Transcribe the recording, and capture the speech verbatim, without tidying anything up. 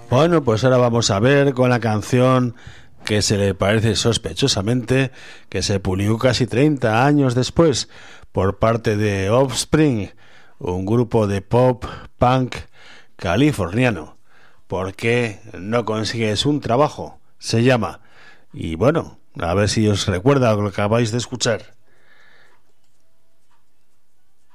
Bueno, pues ahora vamos a ver con la canción que se le parece sospechosamente, que se publicó casi treinta años después por parte de Offspring, un grupo de pop punk californiano. ¿Por qué no consigues un trabajo? Se llama. Y bueno, a ver si os recuerda lo que acabáis de escuchar.